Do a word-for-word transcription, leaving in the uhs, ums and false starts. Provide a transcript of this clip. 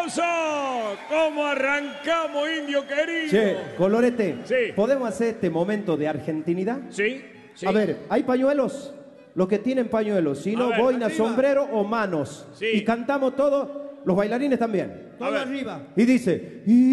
aplauso. ¿Cómo arrancamos, indio querido? Che, Colorete, Sí. ¿podemos hacer este momento de argentinidad? Sí, sí. A ver, ¿hay pañuelos? Los que tienen pañuelos, si A no, ver, boina, arriba. sombrero o manos. Sí. Y cantamos todos, los bailarines también. A Todo ver. arriba. Y dice...